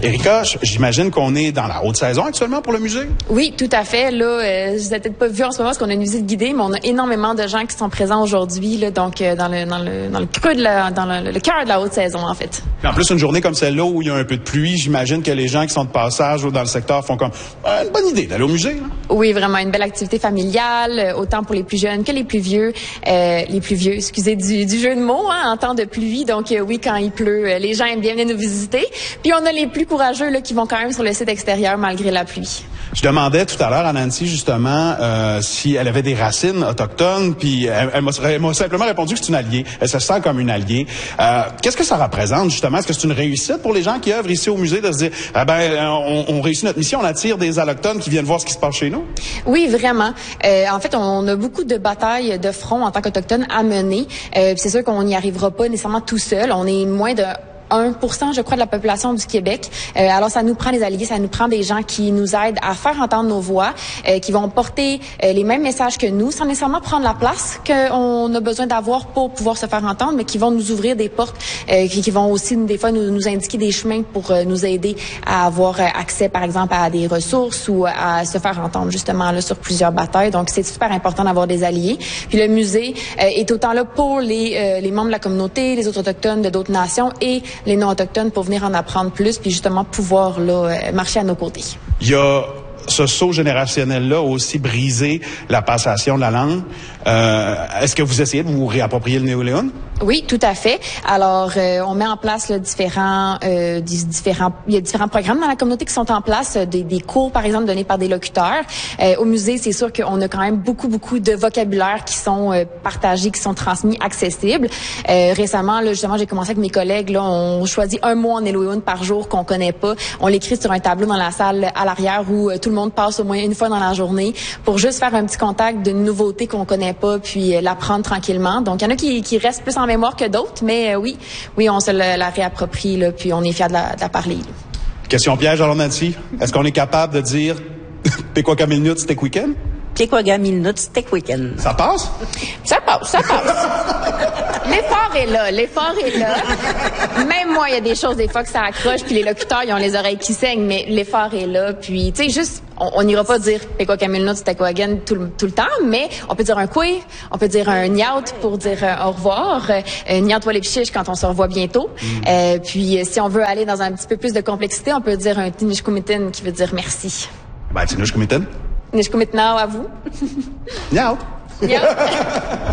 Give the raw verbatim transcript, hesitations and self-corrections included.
Erika, j'imagine qu'on est dans la haute saison actuellement pour le musée? Oui, tout à fait. Là, euh, je vous ai peut-être pas vu en ce moment parce qu'on a une visite guidée, mais on a énormément de gens qui sont présents aujourd'hui, là, donc euh, dans le dans le dans le creux de la dans le, le cœur de la haute saison en fait. Puis en plus, une journée comme celle-là où il y a un peu de pluie, j'imagine que les gens qui sont de passage ou dans le secteur font comme euh, une bonne idée d'aller au musée. Là. Oui, vraiment une belle activité familiale, autant pour les plus jeunes que les plus vieux, euh, les plus vieux, excusez du, du jeu de mots, hein, en temps de pluie. Donc euh, oui, quand il pleut, euh, les gens aiment bien venir nous visiter. Puis on a les plus courageux là qui vont quand même sur le site extérieur malgré la pluie. Je demandais tout à l'heure à Nancy justement euh, si elle avait des racines autochtones, puis elle, elle, m'a, elle m'a simplement répondu que c'est une alliée. Elle se sent comme une alliée. Euh, qu'est-ce que ça représente justement? Est-ce que c'est une réussite pour les gens qui œuvrent ici au musée de se dire ah ben on, on réussit notre mission, on attire des allochtones qui viennent voir ce qui se passe chez nous? Oui, vraiment. Euh, en fait, on a beaucoup de batailles de front en tant qu'autochtones à mener. Euh, c'est sûr qu'on n'y arrivera pas nécessairement tout seul. On est moins de un pour cent, je crois, de la population du Québec. Euh, alors, ça nous prend des alliés, ça nous prend des gens qui nous aident à faire entendre nos voix, euh, qui vont porter euh, les mêmes messages que nous, sans nécessairement prendre la place qu'on a besoin d'avoir pour pouvoir se faire entendre, mais qui vont nous ouvrir des portes, euh, qui, qui vont aussi, des fois, nous, nous indiquer des chemins pour euh, nous aider à avoir euh, accès, par exemple, à des ressources ou à se faire entendre, justement, là, sur plusieurs batailles. Donc, c'est super important d'avoir des alliés. Puis, le musée euh, est autant là pour les, euh, les membres de la communauté, les autres autochtones de d'autres nations et les non-autochtones pour venir en apprendre plus puis justement pouvoir là, marcher à nos côtés. Il y a ce saut générationnel-là a aussi brisé la passation de la langue. Euh, est-ce que vous essayez de vous réapproprier le néo-léon? Oui, tout à fait. Alors, euh, on met en place là, différents, euh, différents, il y a différents programmes dans la communauté qui sont en place, euh, des, des cours, par exemple, donnés par des locuteurs. Euh, au musée, c'est sûr qu'on a quand même beaucoup, beaucoup de vocabulaire qui sont euh, partagés, qui sont transmis, accessibles. Euh, récemment, là, justement, j'ai commencé avec mes collègues. Là, on choisit un mot en néo-léon par jour qu'on connaît pas. On l'écrit sur un tableau dans la salle à l'arrière où euh, tout le monde passe au moins une fois dans la journée pour juste faire un petit contact d'une nouveauté qu'on connaît pas, puis euh, l'apprendre tranquillement. Donc, il y en a qui, qui restent plus en mémoire que d'autres, mais euh, oui, oui, on se la, la réapproprie, là, puis on est fiers de la, de la parler. Là. Question piège, alors Nancy, est-ce qu'on est capable de dire « Pequawkamilnut, c'était week-end » ? Pequawkamilnut, c'était week-end. Ça passe? Ça passe, ça passe. L'effort est là, l'effort est là. Même moi, il y a des choses des fois que ça accroche, puis les locuteurs, ils ont les oreilles qui saignent, mais l'effort est là. Puis, tu sais, juste, on n'ira pas dire Pequawkamilnut, c'était Quagan tout, tout le temps, mais on peut dire un koué, on peut dire un niaut pour dire euh, au revoir, euh, niaut walepichiche quand on se revoit bientôt. Mm. Euh, puis, si on veut aller dans un petit peu plus de complexité, on peut dire un tinishkumitin qui veut dire merci. Ben, tinishkumitin. Nishkumitnao à vous. Niaut. Niaut.